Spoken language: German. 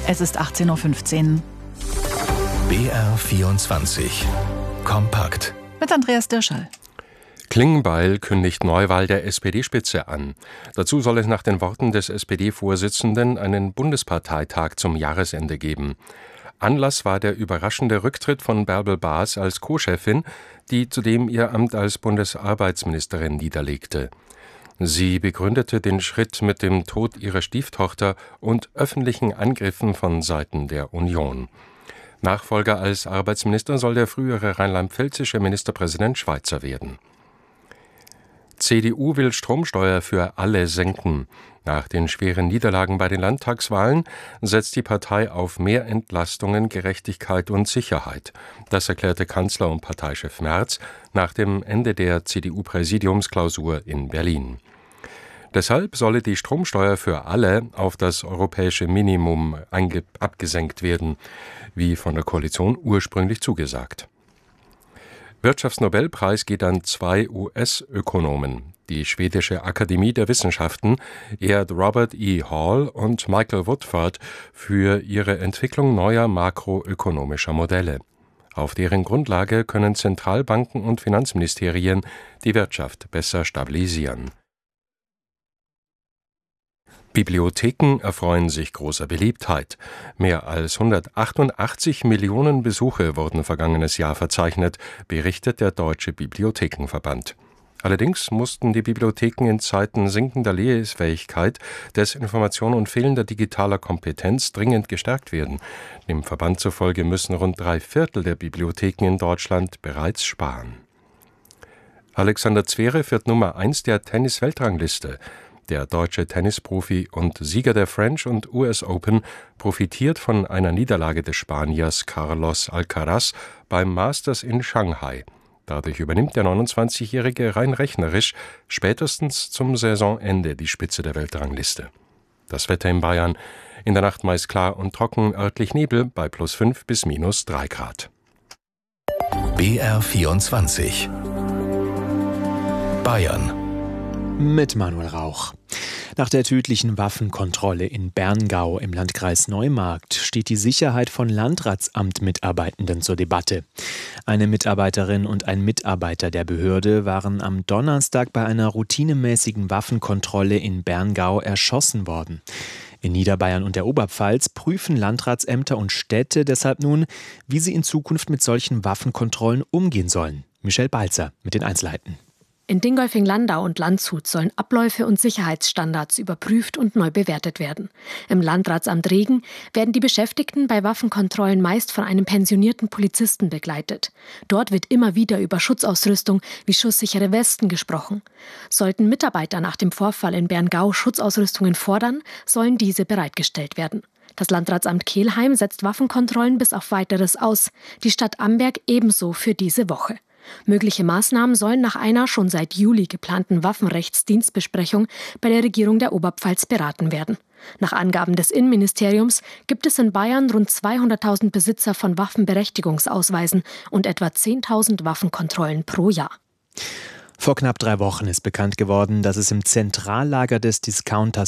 Es ist 18.15 Uhr. BR24 Kompakt Mit Andreas Dirschall. Klingbeil kündigt Neuwahl der SPD-Spitze an. Dazu soll es nach den Worten des SPD-Vorsitzenden einen Bundesparteitag zum Jahresende geben. Anlass war der überraschende Rücktritt von Bärbel Baas als Co-Chefin, die zudem ihr Amt als Bundesarbeitsministerin niederlegte. Sie begründete den Schritt mit dem Tod ihrer Stieftochter und öffentlichen Angriffen von Seiten der Union. Nachfolger als Arbeitsminister soll der frühere rheinland-pfälzische Ministerpräsident Schweizer werden. CDU will Stromsteuer für alle senken. Nach den schweren Niederlagen bei den Landtagswahlen setzt die Partei auf mehr Entlastungen, Gerechtigkeit und Sicherheit. Das erklärte Kanzler und Parteichef Merz nach dem Ende der CDU-Präsidiumsklausur in Berlin. Deshalb solle die Stromsteuer für alle auf das europäische Minimum abgesenkt werden, wie von der Koalition ursprünglich zugesagt. Wirtschaftsnobelpreis geht an 2 US-Ökonomen. Die schwedische Akademie der Wissenschaften ehrt Robert E. Hall und Michael Woodford für ihre Entwicklung neuer makroökonomischer Modelle. Auf deren Grundlage können Zentralbanken und Finanzministerien die Wirtschaft besser stabilisieren. Bibliotheken erfreuen sich großer Beliebtheit. Mehr als 188 Millionen Besuche wurden vergangenes Jahr verzeichnet, berichtet der Deutsche Bibliothekenverband. Allerdings mussten die Bibliotheken in Zeiten sinkender Lesefähigkeit, Desinformation und fehlender digitaler Kompetenz dringend gestärkt werden. Dem Verband zufolge müssen rund 3/4 der Bibliotheken in Deutschland bereits sparen. Alexander Zverev wird Nummer 1 der Tennis-Weltrangliste. Der deutsche Tennisprofi und Sieger der French und US Open profitiert von einer Niederlage des Spaniers Carlos Alcaraz beim Masters in Shanghai. Dadurch übernimmt der 29-Jährige rein rechnerisch spätestens zum Saisonende die Spitze der Weltrangliste. Das Wetter in Bayern: in der Nacht meist klar und trocken, örtlich Nebel bei +5 bis -3 Grad. BR24 Bayern mit Manuel Rauch. Nach der tödlichen Waffenkontrolle in Berngau im Landkreis Neumarkt steht die Sicherheit von Landratsamt-Mitarbeitenden zur Debatte. Eine Mitarbeiterin und ein Mitarbeiter der Behörde waren am Donnerstag bei einer routinemäßigen Waffenkontrolle in Berngau erschossen worden. In Niederbayern und der Oberpfalz prüfen Landratsämter und Städte deshalb nun, wie sie in Zukunft mit solchen Waffenkontrollen umgehen sollen. Michelle Balzer mit den Einzelheiten. In Dingolfing-Landau und Landshut sollen Abläufe und Sicherheitsstandards überprüft und neu bewertet werden. Im Landratsamt Regen werden die Beschäftigten bei Waffenkontrollen meist von einem pensionierten Polizisten begleitet. Dort wird immer wieder über Schutzausrüstung wie schusssichere Westen gesprochen. Sollten Mitarbeiter nach dem Vorfall in Berngau Schutzausrüstungen fordern, sollen diese bereitgestellt werden. Das Landratsamt Kelheim setzt Waffenkontrollen bis auf Weiteres aus, die Stadt Amberg ebenso für diese Woche. Mögliche Maßnahmen sollen nach einer schon seit Juli geplanten Waffenrechtsdienstbesprechung bei der Regierung der Oberpfalz beraten werden. Nach Angaben des Innenministeriums gibt es in Bayern rund 200.000 Besitzer von Waffenberechtigungsausweisen und etwa 10.000 Waffenkontrollen pro Jahr. Vor knapp 3 Wochen ist bekannt geworden, dass es im Zentrallager des Discounters